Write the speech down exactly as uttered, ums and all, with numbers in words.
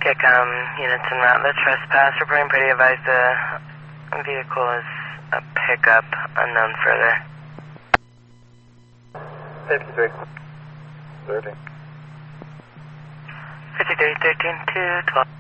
Kicom units en route. The trespass reporting pretty advised the vehicle is a pickup, unknown further. fifty-three. thirty. fifty-three, thirteen, two, twelve.